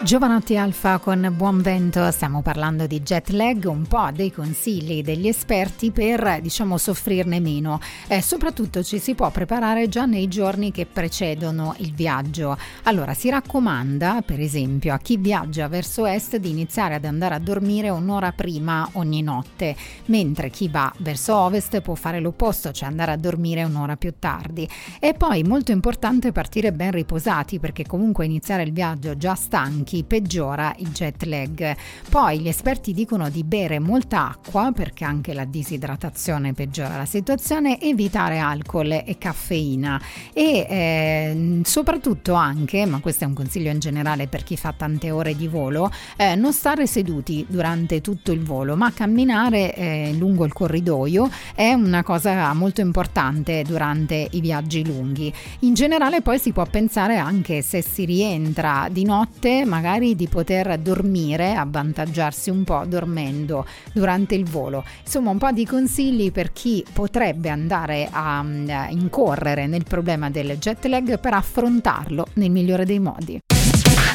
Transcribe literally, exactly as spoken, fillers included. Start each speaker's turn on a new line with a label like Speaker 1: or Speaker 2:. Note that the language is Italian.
Speaker 1: Giovanotti Alfa con Buon Vento, stiamo parlando di jet lag, un po' dei consigli degli esperti per, diciamo, soffrirne meno. Eh, soprattutto ci si può preparare già nei giorni che precedono il viaggio. Allora, si raccomanda, per esempio, a chi viaggia verso est di iniziare ad andare a dormire un'ora prima ogni notte, mentre chi va verso ovest può fare l'opposto, cioè andare a dormire un'ora più tardi. E poi molto importante partire ben riposati, perché comunque iniziare il viaggio già stanchi peggiora il jet lag. Poi gli esperti dicono di bere molta acqua, perché anche la disidratazione peggiora la situazione, evitare alcol e caffeina e eh, soprattutto anche, ma questo è un consiglio in generale per chi fa tante ore di volo, eh, non stare seduti durante tutto il volo, ma camminare eh, lungo il corridoio è una cosa molto importante durante i viaggi lunghi. In generale poi si può pensare anche, se si rientra di notte, magari di poter dormire, avvantaggiarsi un po' dormendo durante il volo. Insomma, un po' di consigli per chi potrebbe andare a, a incorrere nel problema del jet lag per affrontarlo nel migliore dei modi.